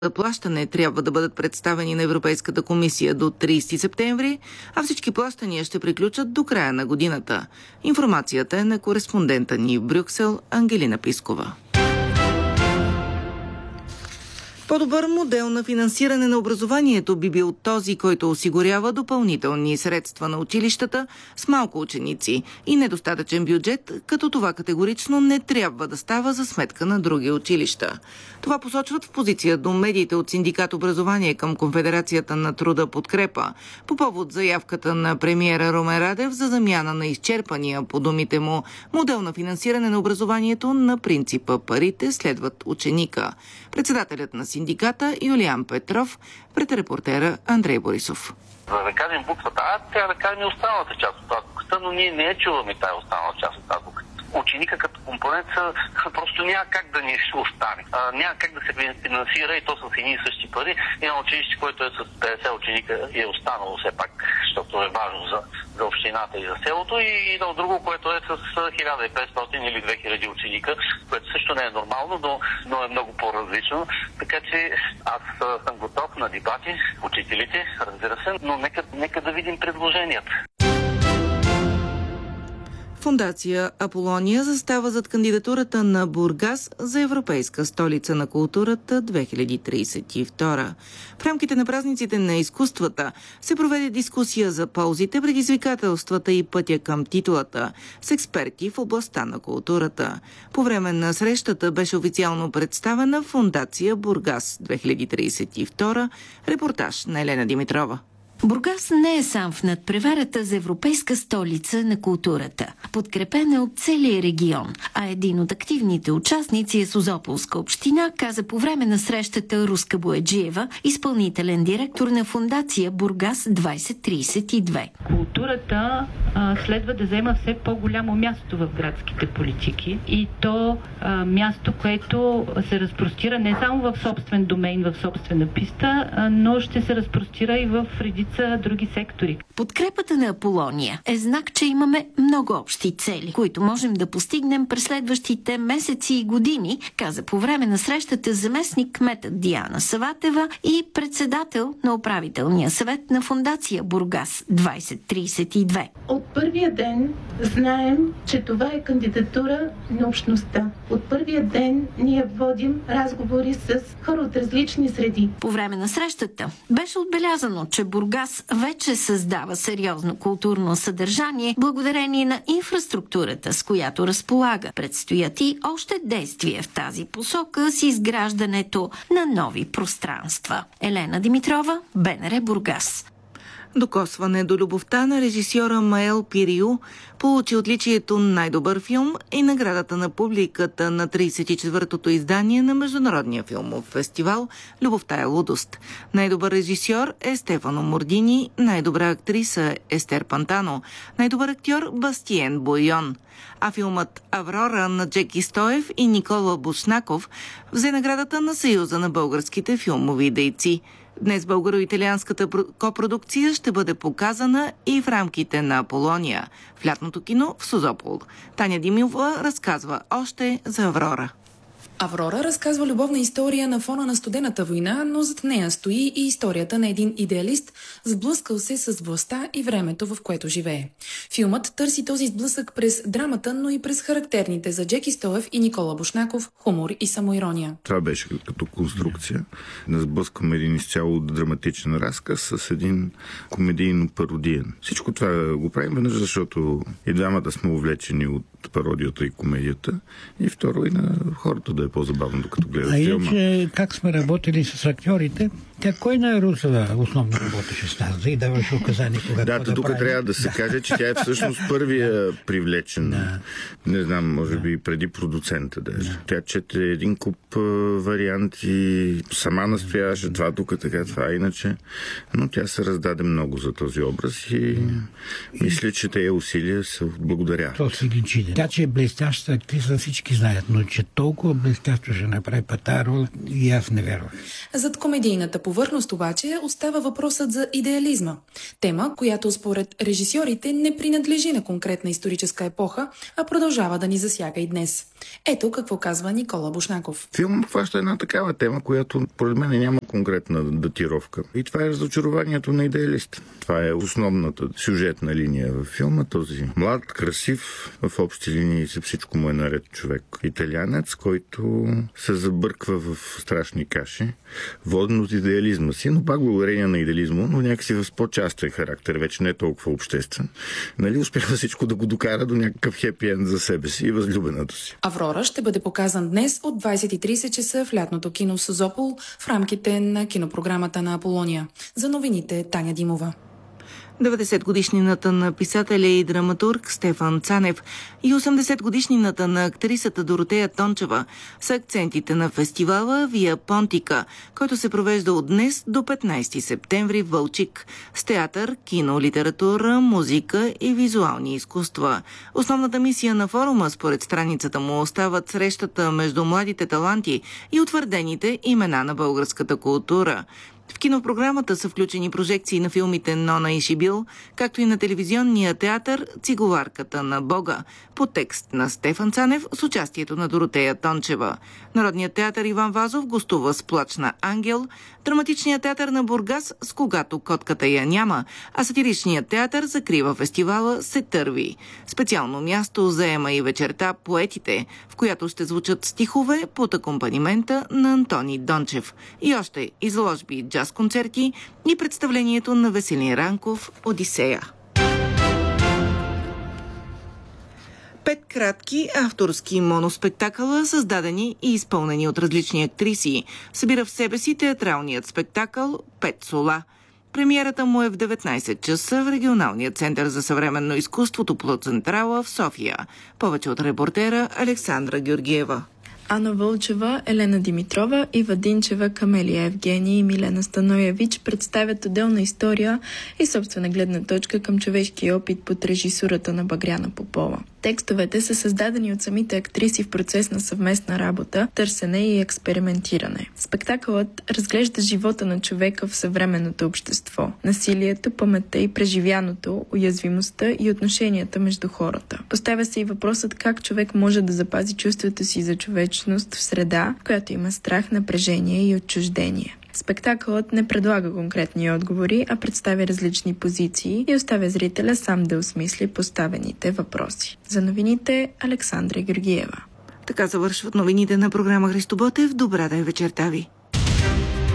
плащане трябва да бъдат представени на Европейската комисия до 30 септември, а всички плащания ще приключат до края на годината. Информацията е на кореспондента ни в Брюксел Ангелина Пискова. По-добър модел на финансиране на образованието би бил този, който осигурява допълнителни средства на училищата с малко ученици и недостатъчен бюджет, като това категорично не трябва да става за сметка на други училища. Това посочват в позиция до медиите от Синдикат образование към Конфедерацията на труда Подкрепа по повод заявката на премиера Румен Радев за замяна на изчерпания, по думите му, модел на финансиране на образованието на принципа парите следват ученика. Председателят на синдиката Юлиан Петров пред репортера Андрей Борисов. За да кажем буквата А, трябва да кажем и останалата част от азбуката, но ние не чуваме тази останала част от азбуката. Ученика като компонент просто няма как да ни остане. Няма как да се финансира и то с едни и същи пари. Има училище, което е с 50 ученика и е останало все пак, защото е важно за общината и за селото, и едно друго, което е с 1500 или 2000 ученика, което също не е нормално, но е много по-различно. Така че аз съм готов на дебати, учителите, разбира се, но нека да видим предложенията. Фондация Аполония застава зад кандидатурата на Бургас за Европейска столица на културата 2032. В рамките на празниците на изкуствата се проведе дискусия за ползите, предизвикателствата и пътя към титулата с експерти в областта на културата. По време на срещата беше официално представена Фондация Бургас 2032. Репортаж на Елена Димитрова. Бургас не е сам в надпреварата за Европейска столица на културата. Подкрепен е от целия регион, а един от активните участници е Созополска община, каза по време на срещата Руска Бояджиева, изпълнителен директор на Фондация Бургас 2032. Културата следва да заема все по-голямо място в градските политики, и то място, което се разпростира не само в собствен домейн, в собствена писта, но ще се разпростира и в редица други сектори. Подкрепата на Аполония е знак, че имаме много общи цели, които можем да постигнем през следващите месеци и години, каза по време на срещата заместник кметът Диана Саватева и председател на управителния съвет на Фондация Бургас 2032. От първия ден знаем, че това е кандидатура на общността. От първия ден ние водим разговори с хора от различни среди. По време на срещата беше отбелязано, че Бургас вече създава сериозно културно съдържание благодарение на инфраструктурата, с която разполага. Предстоят и още действия в тази посока с изграждането на нови пространства. Елена Димитрова, БНР Бургас. Докосване до любовта на режисьора Маел Пирио получи отличието най-добър филм и наградата на публиката на 34-тото издание на Международния филмов фестивал "Любовта е лудост". Най-добър режисьор е Стефано Мордини, най-добра актриса е Естер Пантано, най-добър актьор Бастиен Бойон. А филмът "Аврора" на Джеки Стоев и Никола Бушнаков взе наградата на Съюза на българските филмови дейци. Днес българо-италианската копродукция ще бъде показана и в рамките на Аполония в лятното кино в Созопол. Таня Димилова разказва още за "Аврора". "Аврора" разказва любовна история на фона на студената война, но зад нея стои и историята на един идеалист, сблъскал се с властта и времето, в което живее. Филмът търси този сблъсък през драмата, но и през характерните за Джеки Стоев и Никола Бушнаков хумор и самоирония. Това беше като конструкция. Да сблъскаме един изцяло драматичен разказ с един комедийно-пародиен. Всичко това го правим веднъж, защото и двамата сме увлечени от пародията и комедията, и второ и на хората да е по-забавно, докато гледат филма. А иначе, как сме работили с актьорите, тя кой на Русова основно работеше с нас и даваше указания кога да тук прави. Трябва да се каже, че тя е всъщност първия привлечен. Не знам, може би преди продуцента. Тя чете един куп варианти, сама настояваше това тук, така, това иначе. Но тя се раздаде много за този образ и мисля, че тези усилия се благодаря. То си личи. Тя, че е блестяща актриса, всички знаят, но че толкова блестящо ще направи пата роля, и аз не вярвах. Зад комедийната повърхност обаче остава въпросът за идеализма. Тема, която според режисьорите не принадлежи на конкретна историческа епоха, а продължава да ни засяга и днес. Ето какво казва Никола Бушнаков. Филм хваща една такава тема, която поред мен няма конкретна датировка. И това е разочарованието на идеалист. Това е основната сюжетна линия в филма. Този млад, красив, в общи линии всичко му е наред човек. Италианец, който се забърква в страшни каши, воден от идеализма си, но пак благодарение на идеализма, но някакси в по-частен характер, вече не толкова обществен. Нали, успява всичко да го докара до някакъв хепи енд за себе си и възлюбената си. Аврора ще бъде показан днес от 20:30 часа в лятното кино в Созопол в рамките на кинопрограмата на Аполония. За новините Таня Димова. 90-годишнината на писателя и драматург Стефан Цанев и 80-годишнината на актрисата Доротея Тончева са акцентите на фестивала Вия Понтика, който се провежда от днес до 15 септември в Вълчик с театър, кино, литература, музика и визуални изкуства. Основната мисия на форума, според страницата му, остават срещата между младите таланти и утвърдените имена на българската култура. В кинопрограмата са включени прожекции на филмите Нона и Шибил, както и на телевизионния театър Цигуларката на Бога, по текст на Стефан Цанев с участието на Доротея Тончева. Народният театър Иван Вазов гостува с Плач на ангел, драматичният театър на Бургас с Когато котката я няма, а сатиричният театър закрива фестивала Се търви. Специално място заема и вечерта Поетите, в която ще звучат стихове под акомпанимента на Антони Дончев. И още изложби, джаз-концерти и представлението на Веселин Ранков «Одисея». 5 кратки авторски моноспектакъла, създадени и изпълнени от различни актриси, събира в себе си театралният спектакъл «Пет сола». Премиерата му е в 19 часа в Регионалния център за съвременно изкуство Топлоцентрала в София. Повече от репортера Александра Георгиева. Ана Вълчева, Елена Димитрова, Ива Динчева, Камелия Евгений и Милена Станоевич представят отделна история и собствена гледна точка към човешкия опит под режисурата на Багряна Попова. Текстовете са създадени от самите актриси в процес на съвместна работа, търсене и експериментиране. Спектакълът разглежда живота на човека в съвременното общество, насилието, паметта и преживяното, уязвимостта и отношенията между хората. Поставя се и въпросът как човек може да запази чувството си за човечност в среда, която има страх, напрежение и отчуждение. Спектакълът не предлага конкретни отговори, а представя различни позиции и оставя зрителя сам да осмисли поставените въпроси. За новините Александра Георгиева. Така завършват новините на програма Христо Ботев. Добра да е вечерта ви!